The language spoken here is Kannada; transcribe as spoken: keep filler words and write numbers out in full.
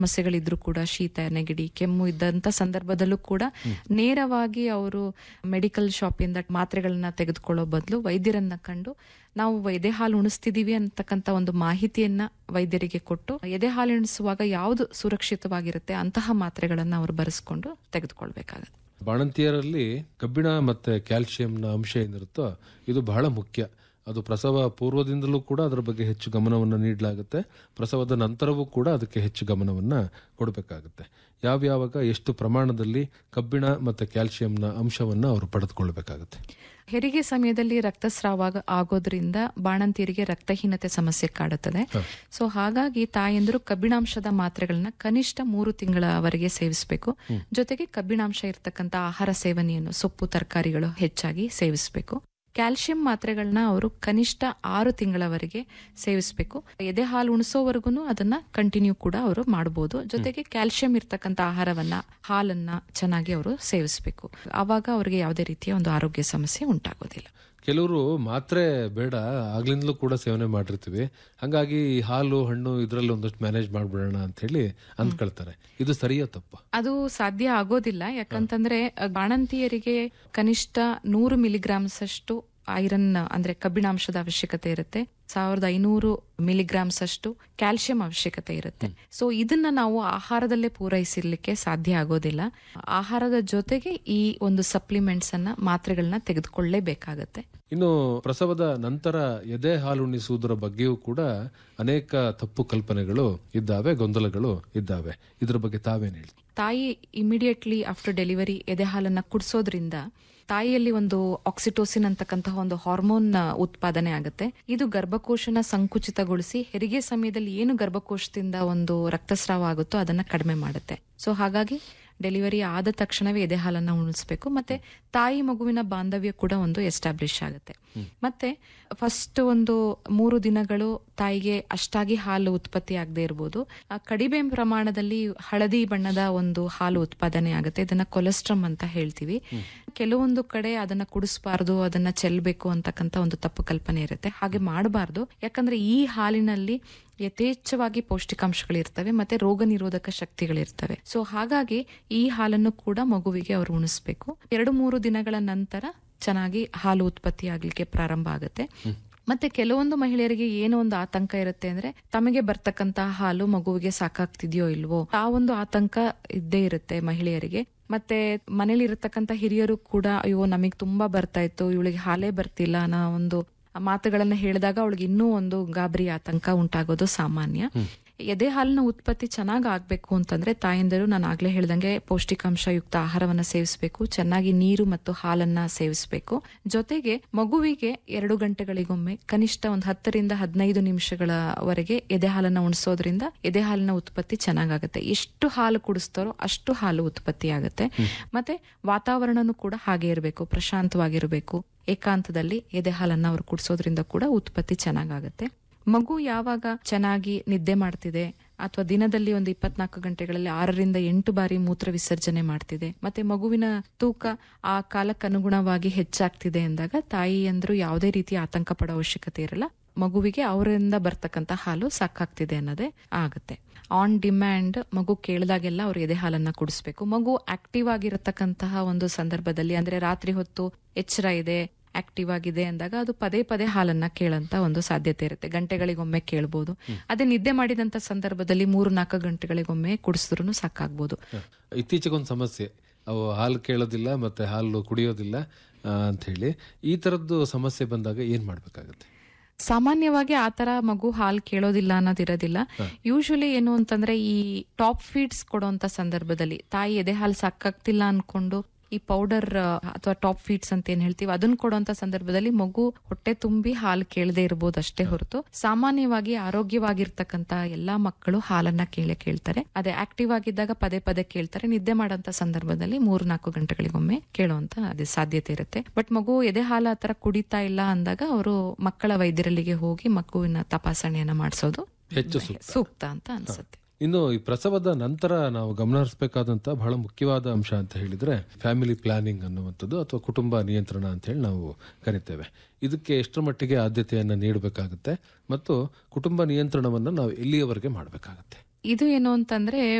ಸಮಸ್ಯೆಗಳಿದ್ರು ಕೂಡ, ಶೀತ, ನೆಗಡಿ, ಕೆಮ್ಮು ಇದ್ದಂತ ಸಂದರ್ಭದಲ್ಲೂ ಕೂಡ ನೇರವಾಗಿ ಅವರು ಮೆಡಿಕಲ್ ಶಾಪ್ ಇಂದ ಮಾತ್ರೆಗಳನ್ನ ತೆಗೆದುಕೊಳ್ಳೋ ಬದಲು ವೈದ್ಯರನ್ನ ಕಂಡು ನಾವು ಎದೆ ಹಾಲು ಉಣಿಸ್ತಿದೀವಿ ಅಂತಕ್ಕಂಥ ಒಂದು ಮಾಹಿತಿಯನ್ನ ವೈದ್ಯರಿಗೆ ಕೊಟ್ಟು ಎದೆ ಹಾಲು ಉಣಿಸುವಾಗ ಯಾವುದು ಸುರಕ್ಷಿತವಾಗಿರುತ್ತೆ ಅಂತಹ ಮಾತ್ರೆಗಳನ್ನ ಅವರು ಬರೆಸ್ಕೊಂಡು ತೆಗೆದುಕೊಳ್ಬೇಕಾಗತ್ತೆ. ಬಾಣಂತಿಯರಲ್ಲಿ ಕಬ್ಬಿಣ ಮತ್ತೆ ಕ್ಯಾಲ್ಸಿಯಂನ ಅಂಶ ಏನಿರುತ್ತೋ ಇದು ಬಹಳ ಮುಖ್ಯ. ಅದು ಪ್ರಸವ ಪೂರ್ವದಿಂದಲೂ ಕೂಡ ಅದರ ಬಗ್ಗೆ ಹೆಚ್ಚು ಗಮನವನ್ನು ನೀಡಲಾಗುತ್ತೆ. ಪ್ರಸವದ ನಂತರವೂ ಕೂಡ ಅದಕ್ಕೆ ಹೆಚ್ಚು ಗಮನವನ್ನು ಕೊಡಬೇಕಾಗುತ್ತೆ. ಯಾವ್ಯಾವಾಗ ಎಷ್ಟು ಪ್ರಮಾಣದಲ್ಲಿ ಕಬ್ಬಿಣ ಮತ್ತೆ ಕ್ಯಾಲ್ಸಿಯಂನ ಅಂಶವನ್ನು ಅವರು ಪಡೆದುಕೊಳ್ಬೇಕಾಗುತ್ತೆ? ಹೆರಿಗೆ ಸಮಯದಲ್ಲಿ ರಕ್ತಸ್ರಾವ ಆಗೋದ್ರಿಂದ ಬಾಣಂತಿಯರಿಗೆ ರಕ್ತಹೀನತೆ ಸಮಸ್ಯೆ ಕಾಡುತ್ತದೆ. ಸೊ ಹಾಗಾಗಿ ತಾಯಂದಿರು ಕಬ್ಬಿಣಾಂಶದ ಮಾತ್ರೆಗಳನ್ನ ಕನಿಷ್ಠ ಮೂರು ತಿಂಗಳವರೆಗೆ ಸೇವಿಸಬೇಕು. ಜೊತೆಗೆ ಕಬ್ಬಿಣಾಂಶ ಇರತಕ್ಕಂತ ಆಹಾರ ಸೇವನೆಯನ್ನು, ಸೊಪ್ಪು ತರಕಾರಿಗಳು ಹೆಚ್ಚಾಗಿ ಸೇವಿಸಬೇಕು. ಕ್ಯಾಲ್ಸಿಯಂ ಮಾತ್ರೆಗಳನ್ನ ಅವರು ಕನಿಷ್ಠ ಆರು ತಿಂಗಳವರೆಗೆ ಸೇವಿಸಬೇಕು. ಎದೆ ಹಾಲು ಉಣಿಸೋವರೆಗೂ ಅದನ್ನ ಕಂಟಿನ್ಯೂ ಕೂಡ ಅವರು ಮಾಡಬಹುದು. ಜೊತೆಗೆ ಕ್ಯಾಲ್ಸಿಯಂ ಇರ್ತಕ್ಕಂಥ ಆಹಾರವನ್ನ, ಹಾಲನ್ನ ಚೆನ್ನಾಗಿ ಅವರು ಸೇವಿಸಬೇಕು. ಆವಾಗ ಅವರಿಗೆ ಯಾವುದೇ ರೀತಿಯ ಒಂದು ಆರೋಗ್ಯ ಸಮಸ್ಯೆ ಉಂಟಾಗೋದಿಲ್ಲ. ಕೆಲವರು ಮಾತ್ರೆ ಬೇಡ ಆಗ್ಲಿಂದಲೂ ಕೂಡ ಸೇವನೆ ಮಾಡಿರ್ತೀವಿ, ಹಂಗಾಗಿ ಹಾಲು ಹಣ್ಣು ಇದರಲ್ಲಿ ಒಂದಷ್ಟು ಮ್ಯಾನೇಜ್ ಮಾಡ್ಬಿಡೋಣ ಅಂತ ಹೇಳಿ ಅಂದ್ಕೊಳ್ತಾರೆ. ಇದು ಸರಿಯೋ ತಪ್ಪ? ಅದು ಸಾಧ್ಯ ಆಗೋದಿಲ್ಲ. ಯಾಕಂತಂದ್ರೆ ಬಾಣಂತಿಯರಿಗೆ ಕನಿಷ್ಠ ನೂರು ಮಿಲಿಗ್ರಾಮ್ಸ್ ಅಷ್ಟು ಐರನ್ ಅಂದ್ರೆ ಕಬ್ಬಿಣಾಂಶದ ಅವಶ್ಯಕತೆ ಇರುತ್ತೆ. ಸಾವಿರದ ಐನೂರು ಮಿಲಿಗ್ರಾಮ್ಸ್ ಅಷ್ಟು ಕ್ಯಾಲ್ಸಿಯಂ ಅವಶ್ಯಕತೆ ಇರುತ್ತೆ. ಸೊ ಇದನ್ನ ನಾವು ಆಹಾರದಲ್ಲೇ ಪೂರೈಸಲಿಕ್ಕೆ ಸಾಧ್ಯ ಆಗೋದಿಲ್ಲ. ಆಹಾರದ ಜೊತೆಗೆ ಈ ಒಂದು ಸಪ್ಲಿಮೆಂಟ್ಸ್ ಅನ್ನ, ಮಾತ್ರೆಗಳನ್ನ ತೆಗೆದುಕೊಳ್ಳಲೇಬೇಕಾಗತ್ತೆ. ಇನ್ನು ಪ್ರಸವದ ನಂತರ ಎದೆ ಹಾಲು ಉಣಿಸುವುದರ ಬಗ್ಗೆಯೂ ಕೂಡ ಅನೇಕ ತಪ್ಪು ಕಲ್ಪನೆಗಳು ಇದ್ದಾವೆ, ಗೊಂದಲಗಳು ಇದ್ದಾವೆ. ಇದ್ರ ಬಗ್ಗೆ ತಾವೇನು ಹೇಳಿ? ತಾಯಿ ಇಮಿಡಿಯೇಟ್ಲಿ ಆಫ್ಟರ್ ಡೆಲಿವರಿ ಎದೆ ಹಾಲನ್ನ ಕುಡಿಸೋದ್ರಿಂದ ತಾಯಿಯಲ್ಲಿ ಒಂದು ಆಕ್ಸಿಟೋಸಿನ್ ಅಂತಕ್ಕಂತಹ ಒಂದು ಹಾರ್ಮೋನ್ ಉತ್ಪಾದನೆ ಆಗುತ್ತೆ. ಇದು ಗರ್ಭಕೋಶನ ಸಂಕುಚಿತಗೊಳಿಸಿ ಹೆರಿಗೆ ಸಮಯದಲ್ಲಿ ಏನು ಗರ್ಭಕೋಶದಿಂದ ಒಂದು ರಕ್ತಸ್ರಾವ ಆಗುತ್ತೋ ಅದನ್ನ ಕಡಿಮೆ ಮಾಡುತ್ತೆ. ಸೊ ಹಾಗಾಗಿ ಡೆಲಿವರಿ ಆದ ತಕ್ಷಣವೇ ಎದೆ ಹಾಲನ್ನ ಉಣಿಸ್ಬೇಕು. ಮತ್ತೆ ತಾಯಿ ಮಗುವಿನ ಬಾಂಧವ್ಯ ಕೂಡ ಒಂದು ಎಸ್ಟಾಬ್ಲಿಷ್ ಆಗುತ್ತೆ. ಮತ್ತೆ ಫಸ್ಟ್ ಒಂದು ಮೂರು ದಿನಗಳು ತಾಯಿಗೆ ಅಷ್ಟಾಗಿ ಹಾಲು ಉತ್ಪತ್ತಿ ಆಗದೆ ಇರಬಹುದು. ಕಡಿಮೆ ಪ್ರಮಾಣದಲ್ಲಿ ಹಳದಿ ಬಣ್ಣದ ಒಂದು ಹಾಲು ಉತ್ಪಾದನೆ ಆಗುತ್ತೆ. ಇದನ್ನ ಕೊಲೆಸ್ಟ್ರಮ್ ಅಂತ ಹೇಳ್ತೀವಿ. ಕೆಲವೊಂದು ಕಡೆ ಅದನ್ನ ಕುಡಿಸಬಾರ್ದು, ಅದನ್ನ ಚೆಲ್ಲಬೇಕು ಅಂತಕ್ಕಂಥ ಒಂದು ತಪ್ಪು ಕಲ್ಪನೆ ಇರುತ್ತೆ. ಹಾಗೆ ಮಾಡಬಾರ್ದು. ಯಾಕಂದ್ರೆ ಈ ಹಾಲಿನಲ್ಲಿ ಯಥೇಚ್ಛವಾಗಿ ಪೌಷ್ಟಿಕಾಂಶಗಳಿರ್ತವೆ ಮತ್ತೆ ರೋಗ ನಿರೋಧಕ ಶಕ್ತಿಗಳಿರ್ತವೆ. ಸೊ ಹಾಗಾಗಿ ಈ ಹಾಲನ್ನು ಕೂಡ ಮಗುವಿಗೆ ಅವರು ಉಣಿಸ್ಬೇಕು. ಎರಡು ಮೂರು ದಿನಗಳ ನಂತರ ಚೆನ್ನಾಗಿ ಹಾಲು ಉತ್ಪತ್ತಿ ಆಗ್ಲಿಕ್ಕೆ ಪ್ರಾರಂಭ ಆಗುತ್ತೆ. ಮತ್ತೆ ಕೆಲವೊಂದು ಮಹಿಳೆಯರಿಗೆ ಏನೋ ಒಂದು ಆತಂಕ ಇರುತ್ತೆ ಅಂದ್ರೆ ತಮಗೆ ಬರ್ತಕ್ಕಂತ ಹಾಲು ಮಗುವಿಗೆ ಸಾಕಾಗ್ತಿದ್ಯೋ ಇಲ್ವೋ, ಆ ಒಂದು ಆತಂಕ ಇದ್ದೇ ಇರುತ್ತೆ ಮಹಿಳೆಯರಿಗೆ. ಮತ್ತೆ ಮನೇಲಿ ಇರತಕ್ಕಂತ ಹಿರಿಯರು ಕೂಡ ಅಯ್ಯೋ ನಮಗ್ ತುಂಬಾ ಬರ್ತಾ ಇತ್ತು, ಇವಳಿಗೆ ಹಾಲೇ ಬರ್ತಿಲ್ಲ ಅನ್ನೋ ಒಂದು ಮಾತುಗಳನ್ನ ಹೇಳಿದಾಗ ಅವಳಿಗೆ ಇನ್ನೂ ಒಂದು ಗಾಬರಿ, ಆತಂಕ ಉಂಟಾಗೋದು ಸಾಮಾನ್ಯ. ಎದೆ ಹಾಲಿನ ಉತ್ಪತ್ತಿ ಚೆನ್ನಾಗ್ ಆಗ್ಬೇಕು ಅಂತಂದ್ರೆ ತಾಯಂದಿರು ನಾನು ಆಗ್ಲೇ ಹೇಳ್ದಂಗೆ ಪೌಷ್ಟಿಕಾಂಶ ಯುಕ್ತ ಆಹಾರವನ್ನ ಸೇವಿಸಬೇಕು, ಚೆನ್ನಾಗಿ ನೀರು ಮತ್ತು ಹಾಲನ್ನ ಸೇವಿಸಬೇಕು. ಜೊತೆಗೆ ಮಗುವಿಗೆ ಎರಡು ಗಂಟೆಗಳಿಗೊಮ್ಮೆ ಕನಿಷ್ಠ ಒಂದು ಹತ್ತರಿಂದ ಹದಿನೈದು ನಿಮಿಷಗಳವರೆಗೆ ಎದೆ ಹಾಲನ್ನ ಉಣಿಸೋದ್ರಿಂದ ಎದೆ ಹಾಲಿನ ಉತ್ಪತ್ತಿ ಚೆನ್ನಾಗಾಗುತ್ತೆ. ಎಷ್ಟು ಹಾಲು ಕುಡಿಸ್ತಾರೋ ಅಷ್ಟು ಹಾಲು ಉತ್ಪತ್ತಿ ಆಗುತ್ತೆ. ಮತ್ತೆ ವಾತಾವರಣನೂ ಕೂಡ ಹಾಗೆ ಇರಬೇಕು, ಪ್ರಶಾಂತವಾಗಿರಬೇಕು. ಏಕಾಂತದಲ್ಲಿ ಎದೆ ಹಾಲನ್ನ ಅವ್ರು ಕುಡಿಸೋದ್ರಿಂದ ಕೂಡ ಉತ್ಪತ್ತಿ ಚೆನ್ನಾಗಾಗುತ್ತೆ. ಮಗು ಯಾವಾಗ ಚೆನ್ನಾಗಿ ನಿದ್ದೆ ಮಾಡ್ತಿದೆ ಅಥವಾ ದಿನದಲ್ಲಿ ಒಂದು ಇಪ್ಪತ್ನಾಲ್ಕು ಗಂಟೆಗಳಲ್ಲಿ ಆರರಿಂದ ಎಂಟು ಬಾರಿ ಮೂತ್ರ ವಿಸರ್ಜನೆ ಮಾಡ್ತಿದೆ, ಮತ್ತೆ ಮಗುವಿನ ತೂಕ ಆ ಕಾಲಕ್ಕನುಗುಣವಾಗಿ ಹೆಚ್ಚಾಗ್ತಿದೆ ಅಂದಾಗ ತಾಯಿಯಂದ್ರು ಯಾವುದೇ ರೀತಿ ಆತಂಕ ಪಡೋ ಅವಶ್ಯಕತೆ ಇರಲ್ಲ. ಮಗುವಿಗೆ ಅವರಿಂದ ಬರ್ತಕ್ಕಂತ ಹಾಲು ಸಾಕಾಗ್ತಿದೆ ಅನ್ನೋದೇ ಆಗುತ್ತೆ. ಆನ್ ಡಿಮ್ಯಾಂಡ್ ಮಗು ಕೇಳಿದಾಗೆಲ್ಲ ಅವ್ರು ಎದೆ ಹಾಲನ್ನ ಕುಡಿಸ್ಬೇಕು. ಮಗು ಆಕ್ಟಿವ್ ಆಗಿರತಕ್ಕಂತಹ ಒಂದು ಸಂದರ್ಭದಲ್ಲಿ ಅಂದ್ರೆ ರಾತ್ರಿ ಹೊತ್ತು ಎಚ್ಚರ ಇದೆ, ಆಕ್ಟಿವ್ ಆಗಿದೆ ಅಂದಾಗ ಅದು ಪದೇ ಪದೇ ಹಾಲನ್ನ ಕೇಳಂತ ಒಂದು ಸಾಧ್ಯತೆ ಇರುತ್ತೆ. ಗಂಟೆಗಳಿಗೊಮ್ಮೆ ಕೇಳಬಹುದು. ಅದೇ ನಿದ್ದೆ ಮಾಡಿದಂತ ಸಂದರ್ಭದಲ್ಲಿ ಮೂರು ನಾಲ್ಕು ಗಂಟೆಗಳಿಗೊಮ್ಮೆ ಕುಡಿಸಿದ್ರು ಸಾಕಾಗ್ಬೋದು. ಇತ್ತೀಚೆಗೊಂದು ಸಮಸ್ಯೆ, ಅವು ಹಾಲು ಕೇಳೋದಿಲ್ಲ ಮತ್ತೆ ಹಾಲು ಕುಡಿಯೋದಿಲ್ಲ ಅಂತ ಹೇಳಿ, ಈ ತರದ್ದು ಸಮಸ್ಯೆ ಬಂದಾಗ ಏನ್ ಮಾಡ್ಬೇಕಾಗತ್ತೆ? ಸಾಮಾನ್ಯವಾಗಿ ಆತರ ಮಗು ಹಾಲು ಕೇಳೋದಿಲ್ಲ ಅನ್ನೋದಿರೋದಿಲ್ಲ. ಯೂಶಲಿ ಏನು ಅಂತಂದ್ರೆ ಈ ಟಾಪ್ ಫೀಡ್ಸ್ ಕೊಡುವಂತ ಸಂದರ್ಭದಲ್ಲಿ ತಾಯಿ ಎದೆ ಹಾಲು ಸಾಕಾಗ್ತಿಲ್ಲ ಅನ್ಕೊಂಡು ಈ ಪೌಡರ್ ಅಥವಾ ಟಾಪ್ ಫೀಡ್ಸ್ ಅಂತ ಏನ್ ಹೇಳ್ತೀವಿ ಅದನ್ನ ಕೊಡುವಂತ ಸಂದರ್ಭದಲ್ಲಿ ಮಗು ಹೊಟ್ಟೆ ತುಂಬಿ ಹಾಲು ಕೇಳದೆ ಇರಬಹುದು ಅಷ್ಟೇ ಹೊರತು ಸಾಮಾನ್ಯವಾಗಿ ಆರೋಗ್ಯವಾಗಿರ್ತಕ್ಕಂತ ಎಲ್ಲಾ ಮಕ್ಕಳು ಹಾಲನ್ನ ಕೇಳೇ ಕೇಳ್ತಾರೆ. ಅದೇ ಆಕ್ಟಿವ್ ಆಗಿದ್ದಾಗ ಪದೇ ಪದೇ ಕೇಳ್ತಾರೆ. ನಿದ್ದೆ ಮಾಡಂತ ಸಂದರ್ಭದಲ್ಲಿ ಮೂರ್ ನಾಲ್ಕು ಗಂಟೆಗಳಿಗೊಮ್ಮೆ ಕೇಳುವಂತ ಅದೇ ಸಾಧ್ಯತೆ ಇರುತ್ತೆ. ಬಟ್ ಮಗು ಎದೆ ಹಾಲು ಆತರ ಕುಡಿತಾ ಇಲ್ಲ ಅಂದಾಗ ಅವರು ಮಕ್ಕಳ ವೈದ್ಯರಲ್ಲಿಗೆ ಹೋಗಿ ಮಗುವಿನ ತಪಾಸಣೆಯನ್ನ ಮಾಡಿಸೋದು ಹೆಚ್ಚು ಸೂಕ್ತ ಅಂತ ಅನ್ಸುತ್ತೆ. ಇನ್ನು ಈ ಪ್ರಸವದ ನಂತರ ನಾವು ಗಮನಹರಿಸಬೇಕಾದಂತ ಬಹಳ ಮುಖ್ಯವಾದ ಅಂಶ ಅಂತ ಹೇಳಿದ್ರೆ ಫ್ಯಾಮಿಲಿ ಪ್ಲಾನಿಂಗ್ ಅನ್ನುವಂಥದ್ದು ಅಥವಾ ಕುಟುಂಬ ನಿಯಂತ್ರಣ ಅಂತ ಹೇಳಿ ನಾವು ಕರಿತೇವೆ. ಇದಕ್ಕೆ ಎಷ್ಟರ ಮಟ್ಟಿಗೆ ಆದ್ಯತೆಯನ್ನ ನೀಡಬೇಕಾಗುತ್ತೆ ಮತ್ತು ಕುಟುಂಬ ನಿಯಂತ್ರಣವನ್ನ ನಾವು ಎಲ್ಲಿಯವರೆಗೆ ಮಾಡಬೇಕಾಗುತ್ತೆ? ಇದು ಏನು ಅಂತಂದ್ರೆ